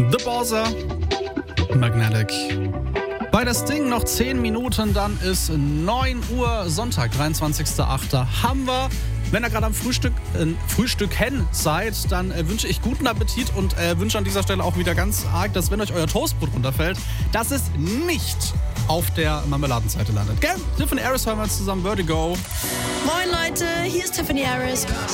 The Bowser, Magnetic. Bei der Sting noch 10 Minuten, dann ist 9 Uhr, Sonntag, 23.08. haben wir. Wenn ihr gerade am Frühstücken seid, dann wünsche ich guten Appetit und wünsche an dieser Stelle auch wieder ganz arg, dass wenn euch euer Toastbrot runterfällt, dass es nicht auf der Marmeladenseite landet. Gell? Tiffany Harris hören wir jetzt zusammen, Vertigo. Moin Leute, hier ist Tiffany Harris.